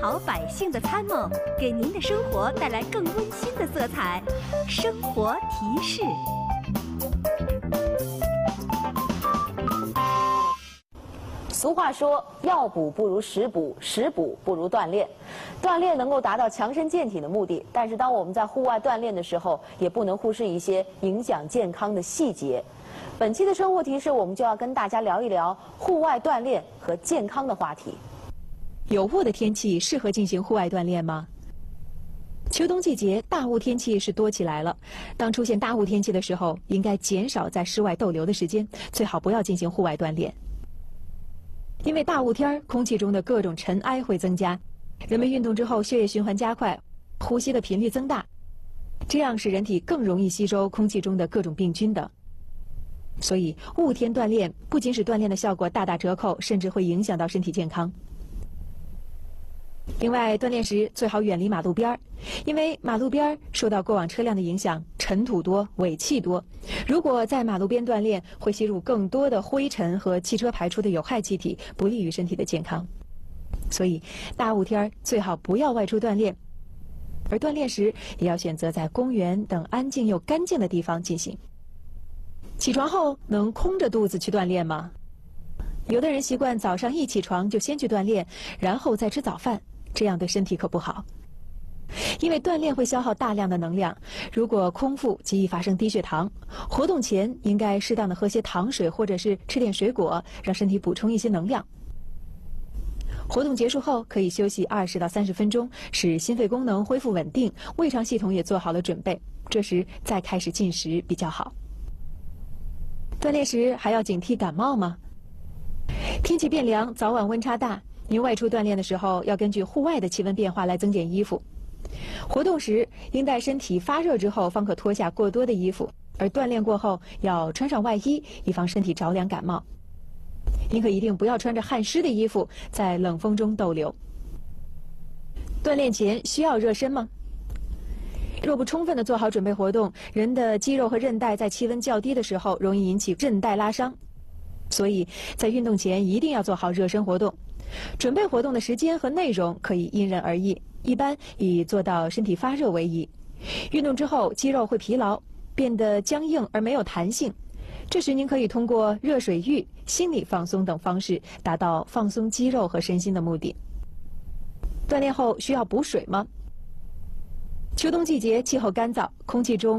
好百姓的参谋，给您的生活带来更温馨的色彩。生活提示。 俗话说，药补不如食补，食补不如锻炼。锻炼能够达到强身健体的目的，但是当我们在户外锻炼的时候，也不能忽视一些影响健康的细节。本期的生活提示，我们就要跟大家聊一聊户外锻炼和健康的话题。 有雾的天气适合进行户外锻炼吗？秋冬季节大雾天气是多起来了。当出现大雾天气的时候，应该减少在室外逗留的时间，最好不要进行户外锻炼。因为大雾天空气中的各种尘埃会增加，人们运动之后血液循环加快，呼吸的频率增大，这样使人体更容易吸收空气中的各种病菌的。所以雾天锻炼不仅使锻炼的效果大打折扣，甚至会影响到身体健康。另外，锻炼时最好远离马路边儿，因为马路边儿受到过往车辆的影响，尘土多，尾气多。如果在马路边锻炼，会吸入更多的灰尘和汽车排出的有害气体，不利于身体的健康。所以，大雾天最好不要外出锻炼，而锻炼时也要选择在公园等安静又干净的地方进行。起床后能空着肚子去锻炼吗？有的人习惯早上一起床就先去锻炼，然后再吃早饭。这样对身体可不好，因为锻炼会消耗大量的能量。如果空腹极易发生低血糖，活动前应该适当的喝些糖水，或者是吃点水果，让身体补充一些能量。活动结束后可以休息20到30分钟，使心肺功能恢复稳定，胃肠系统也做好了准备，这时再开始进食比较好。锻炼时还要警惕感冒吗？天气变凉，早晚温差大，您外出锻炼的时候，要根据户外的气温变化来增减衣服。活动时应待身体发热之后方可脱下过多的衣服，而锻炼过后要穿上外衣，以防身体着凉感冒。您可一定不要穿着汗湿的衣服在冷风中逗留。锻炼前需要热身吗？若不充分的做好准备活动，人的肌肉和韧带在气温较低的时候容易引起韧带拉伤，所以在运动前一定要做好热身活动。准备活动的时间和内容可以因人而异，一般以做到身体发热为宜。运动之后肌肉会疲劳，变得僵硬而没有弹性，这时您可以通过热水浴、心理放松等方式达到放松肌肉和身心的目的。锻炼后需要补水吗？秋冬季节气候干燥，空气中